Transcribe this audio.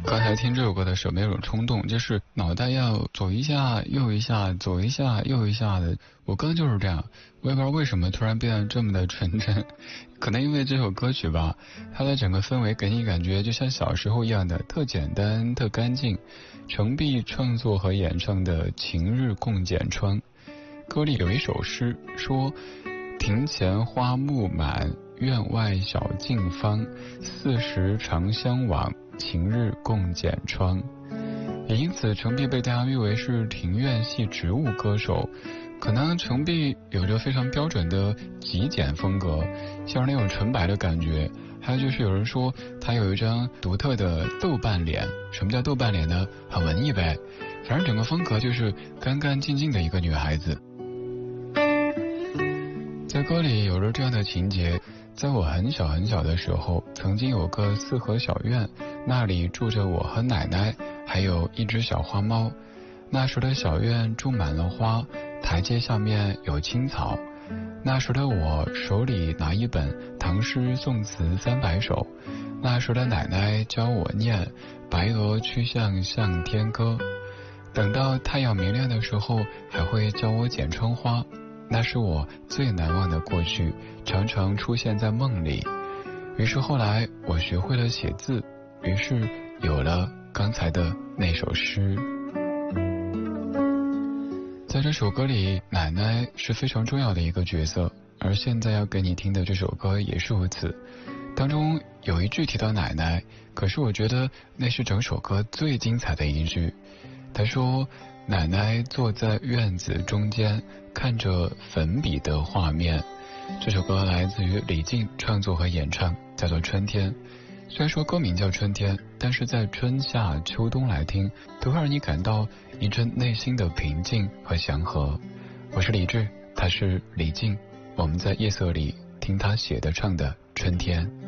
刚才听这首歌的时候，没有种冲动，就是脑袋要左一下右一下，左一下右一下的。我刚就是这样，我也不知道为什么突然变得这么的纯真，可能因为这首歌曲吧，它的整个氛围给你感觉就像小时候一样的，特简单、特干净。程璧创作和演唱的《晴日共剪窗》，歌里有一首诗说：庭前花木满，院外小径芳，40长相往，晴日共剪窗。也因此程璧被大家誉为是庭院系植物歌手。可能程璧有着非常标准的极简风格，像是那种纯白的感觉。还有就是有人说她有一张独特的豆瓣脸。什么叫豆瓣脸呢？很文艺呗，反正整个风格就是干干净净的一个女孩子。在歌里有着这样的情节：在我很小很小的时候，曾经有个4合小院，那里住着我和奶奶，还有一只小花猫。那时的小院种满了花，台阶下面有青草。那时的我手里拿一本唐诗宋词300首。那时的奶奶教我念白鹅曲项向天歌。等到太阳明亮的时候，还会教我剪窗花。那是我最难忘的过去，常常出现在梦里。于是后来我学会了写字，于是有了刚才的那首诗。在这首歌里，奶奶是非常重要的一个角色，而现在要给你听的这首歌也是如此。当中有一句提到奶奶，可是我觉得那是整首歌最精彩的一句。他说：奶奶坐在院子中间，看着粉笔的画面。这首歌来自于李静创作和演唱，叫做《春天》。虽然说歌名叫春天，但是在春夏秋冬来听，都会让你感到一阵内心的平静和祥和。我是李志，他是李静，我们在夜色里听他写的唱的《春天》。